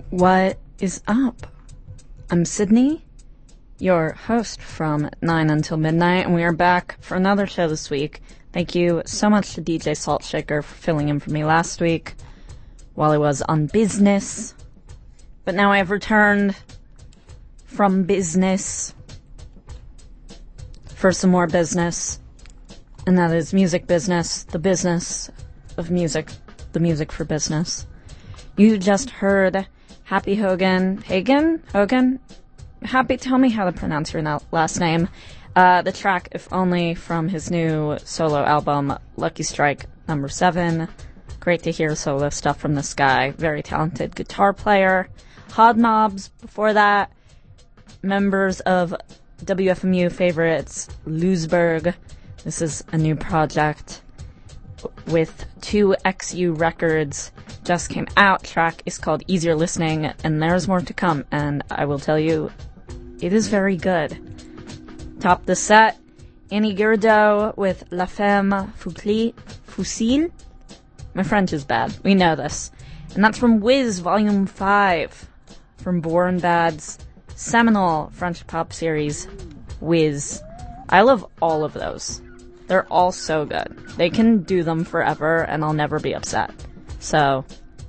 What is up? I'm Sydney, your host from 9 until midnight, and we are back for another show this week. Thank you so much to DJ Saltshaker for filling in for me last week while I was on business. But now I have returned from business for some more business, and that is music business, the business of music, the music for business. You just heard Happy Hogan, Happy, tell me how to pronounce your last name. The track, If Only, from his new solo album, Lucky Strike number 7. Great to hear solo stuff from this guy. Very talented guitar player. Hodnobs, before that, members of WFMU favorites, Lewisburg. This is a new project with 2XU Records. Just came out. Track is called Easier Listening, and there's more to come, and I will tell you, it is very good. Top the set, Annie Girardot with La Femme Fusil. My French is bad, we know this. And that's from Wiz Volume 5, from Born Bad's seminal French pop series, Wiz. I love all of those. They're all so good. They can do them forever, and I'll never be upset. So,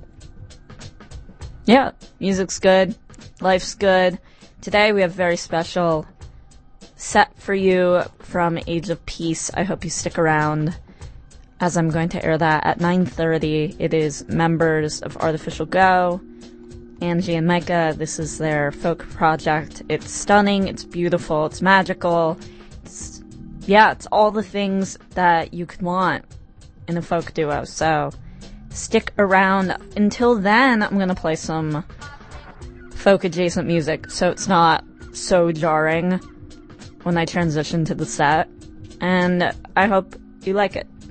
yeah, music's good, life's good. Today we have a very special set for you from Age of Peace. I hope you stick around, as I'm going to air that at 9:30. It is members of Artificial Go, Angie and Micah. This is their folk project. It's stunning, it's beautiful, it's magical. It's all the things that you could want in a folk duo. So stick around. Until then, I'm gonna play some folk adjacent music so it's not so jarring when I transition to the set. And I hope you like it.